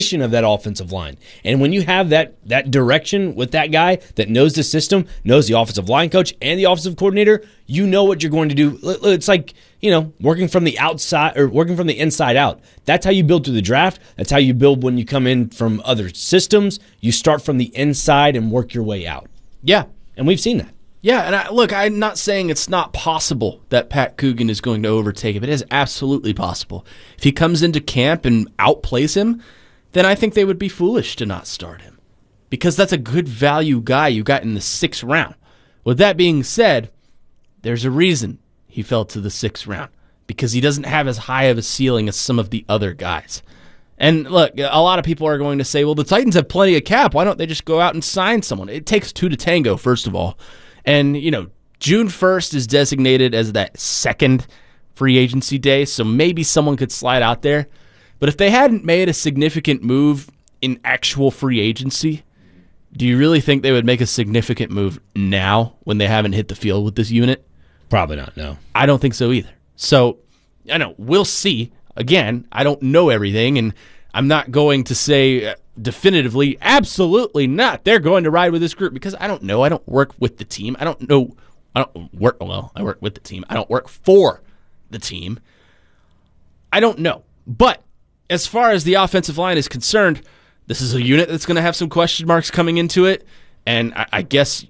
of that offensive line. And when you have that direction with that guy that knows the system, knows the offensive line coach and the offensive coordinator, you know what you're going to do. It's like, working from the outside or working from the inside out. That's how you build through the draft. That's how you build when you come in from other systems. You start from the inside and work your way out. Yeah. And we've seen that. Yeah, and I'm not saying it's not possible that Pat Coogan is going to overtake him. It is absolutely possible. If he comes into camp and outplays him, then I think they would be foolish to not start him, because that's a good value guy you got in the 6th round. With that being said, there's a reason he fell to the 6th round, because he doesn't have as high of a ceiling as some of the other guys. And look, a lot of people are going to say, well, the Titans have plenty of cap. Why don't they just go out and sign someone? It takes 2 to tango, first of all. And, June 1st is designated as that second free agency day, so maybe someone could slide out there. But if they hadn't made a significant move in actual free agency, do you really think they would make a significant move now when they haven't hit the field with this unit? Probably not, no. I don't think so either. So, we'll see. Again, I don't know everything, and I'm not going to say definitively, absolutely not, they're going to ride with this group, because I don't know. I don't work with the team. I work with the team. I don't work for the team. I don't know. But as far as the offensive line is concerned, this is a unit that's going to have some question marks coming into it. And I guess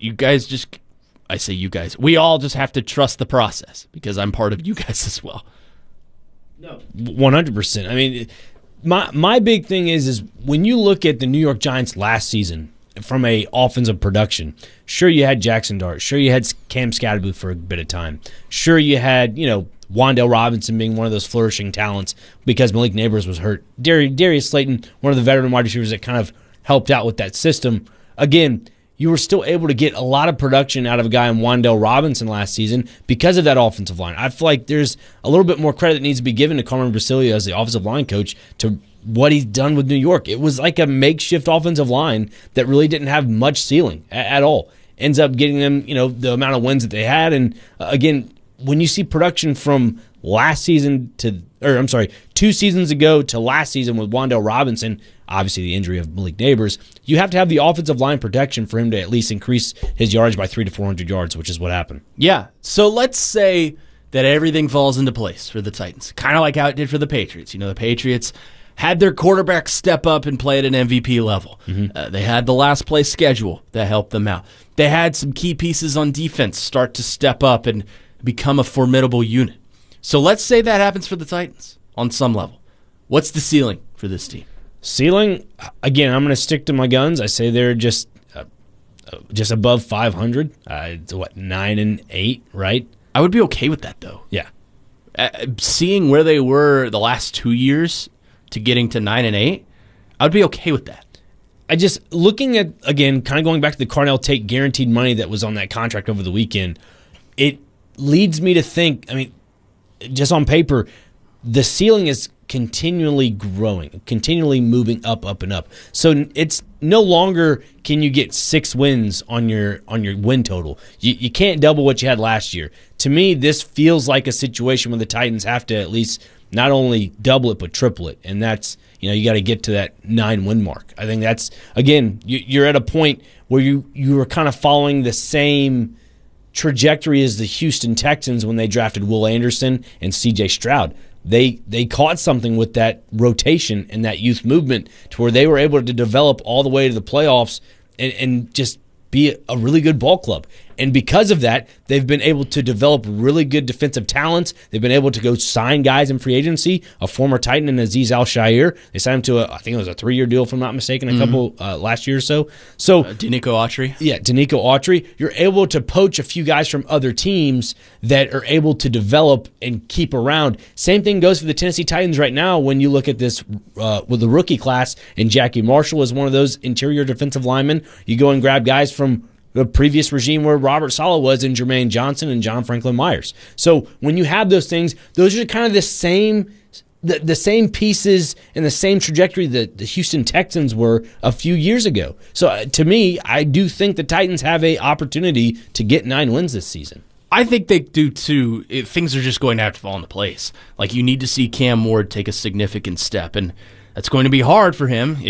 we all just have to trust the process, because I'm part of you guys as well. No, 100%. I mean, my big thing is when you look at the New York Giants last season from a offensive production, sure you had Jackson Dart, sure you had Cam Scatterboo for a bit of time, sure you had, Wan'Dale Robinson being one of those flourishing talents because Malik Neighbors was hurt. Darius Slayton, one of the veteran wide receivers that kind of helped out with that system. Again, you were still able to get a lot of production out of a guy in Wan'Dale Robinson last season because of that offensive line. I feel like there's a little bit more credit that needs to be given to Carmen Brasilia as the offensive line coach to what he's done with New York. It was like a makeshift offensive line that really didn't have much ceiling at all. Ends up getting them, the amount of wins that they had. And again, when you see production from 2 seasons ago to last season with Wan'Dale Robinson, obviously the injury of Malik Neighbors, you have to have the offensive line protection for him to at least increase his yards by 300 to 400 yards, which is what happened. Yeah, so let's say that everything falls into place for the Titans, kind of like how it did for the Patriots. The Patriots had their quarterback step up and play at an MVP level. Mm-hmm. They had the last play schedule that helped them out. They had some key pieces on defense start to step up and become a formidable unit. So let's say that happens for the Titans on some level. What's the ceiling for this team? Ceiling, again, I'm going to stick to my guns. I say they're just above 500. 9-8, right? I would be okay with that, though. Yeah. Seeing where they were the last 2 years to getting to 9-8, I would be okay with that. Looking at, again, kind of going back to the Carnell Tate guaranteed money that was on that contract over the weekend, it leads me to think, just on paper, the ceiling is continually growing, continually moving up, and up. So it's no longer can you get 6 wins on your win total. You can't double what you had last year. To me, this feels like a situation where the Titans have to at least not only double it but triple it, and that's you got to get to that 9-win mark. I think that's, again, you're at a point where you are kind of following the same trajectory as the Houston Texans when they drafted Will Anderson and C.J. Stroud. They caught something with that rotation and that youth movement to where they were able to develop all the way to the playoffs and just be a really good ball club. And because of that, they've been able to develop really good defensive talents. They've been able to go sign guys in free agency. A former Titan in Azeez Al-Shaair. They signed him to I think it was a 3-year deal, if I'm not mistaken, a couple last year or so. So Denico Autry. Yeah, Denico Autry. You're able to poach a few guys from other teams that are able to develop and keep around. Same thing goes for the Tennessee Titans right now when you look at this with the rookie class, and Jackie Marshall is one of those interior defensive linemen. You go and grab guys from the previous regime where Robert Saleh was, and Jermaine Johnson and John Franklin Myers. So when you have those things, those are kind of the same pieces and the same trajectory that the Houston Texans were a few years ago. So to me, I do think the Titans have an opportunity to get 9 wins this season. I think they do too. Things are just going to have to fall into place. Like, you need to see Cam Ward take a significant step, and That's going to be hard for him